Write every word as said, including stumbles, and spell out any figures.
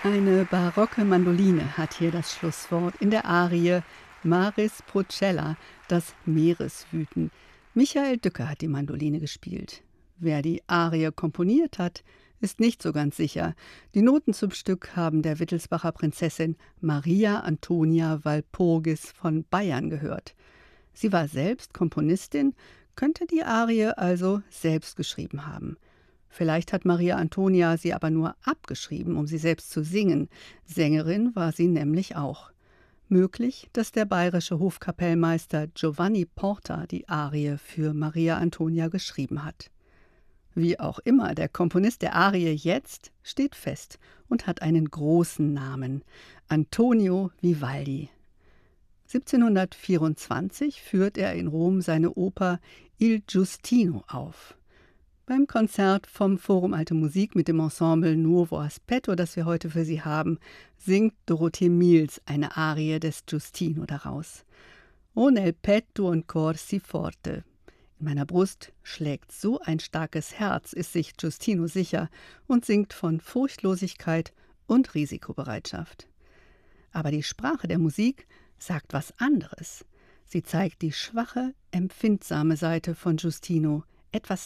Eine barocke Mandoline hat hier das Schlusswort in der Arie Maris Procella, das Meereswüten. Michael Dücker hat die Mandoline gespielt. Wer die Arie komponiert hat, ist nicht so ganz sicher. Die Noten zum Stück haben der Wittelsbacher Prinzessin Maria Antonia Walpurgis von Bayern gehört. Sie war selbst Komponistin, könnte die Arie also selbst geschrieben haben. Vielleicht hat Maria Antonia sie aber nur abgeschrieben, um sie selbst zu singen. Sängerin war sie nämlich auch. Möglich, dass der bayerische Hofkapellmeister Giovanni Porta die Arie für Maria Antonia geschrieben hat. Wie auch immer, der Komponist der Arie jetzt steht fest und hat einen großen Namen: Antonio Vivaldi. siebzehnhundertvierundzwanzig führt er in Rom seine Oper Il Giustino auf. Beim Konzert vom Forum Alte Musik mit dem Ensemble Nuovo Aspetto, das wir heute für Sie haben, singt Dorothee Miels eine Arie des Giustino daraus. O nel petto un cor si forte. In meiner Brust schlägt so ein starkes Herz, ist sich Giustino sicher und singt von Furchtlosigkeit und Risikobereitschaft. Aber die Sprache der Musik sagt was anderes. Sie zeigt die schwache, empfindsame Seite von Giustino, etwas